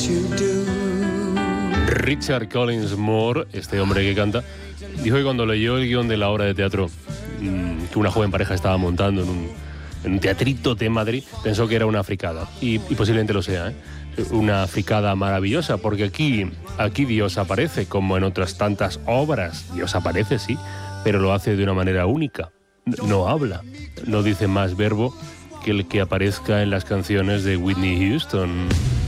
Richard Collins Moore, este hombre que canta, dijo que cuando leyó el guión de la obra de teatro que una joven pareja estaba montando en un teatrito de Madrid, pensó que era una fricada. Y posiblemente lo sea, ¿eh? Una fricada maravillosa, porque aquí Dios aparece, como en otras tantas obras. Dios aparece, sí, pero lo hace de una manera única. No habla, no dice más verbo que el que aparezca en las canciones de Whitney Houston.